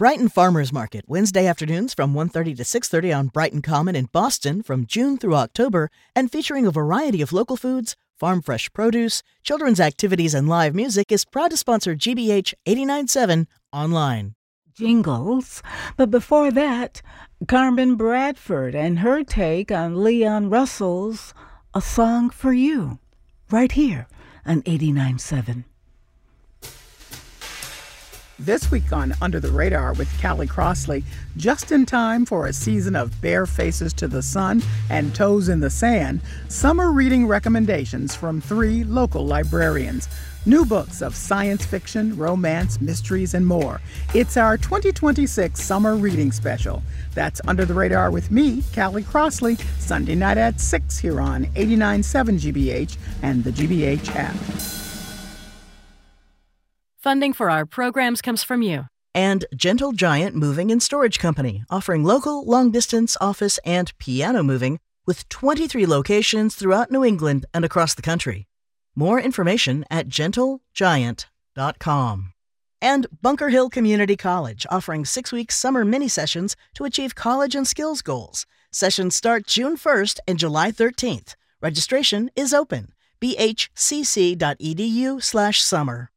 Brighton Farmers Market, Wednesday afternoons from 1:30 to 6:30 on Brighton Common in Boston from June through October, and featuring a variety of local foods, farm fresh produce, children's activities, and live music, is proud to sponsor GBH 89.7 online. Jingles. But before that, Carmen Bradford and her take on Leon Russell's A Song for You, right here on 89.7. This week on Under the Radar with Callie Crossley, just in time for a season of bare faces to the sun and toes in the sand, summer reading recommendations from 3 local librarians. New books of science fiction, romance, mysteries, and more. It's our 2026 Summer Reading Special. That's Under the Radar with me, Callie Crossley, Sunday night at 6 here on 89.7 GBH and the GBH app. Funding for our programs comes from you. And Gentle Giant Moving and Storage Company, offering local, long-distance, office, and piano moving with 23 locations throughout New England and across the country. More information at gentlegiant.com. And Bunker Hill Community College, offering 6-week summer mini-sessions to achieve college and skills goals. Sessions start June 1st and July 13th. Registration is open. bhcc.edu/summer.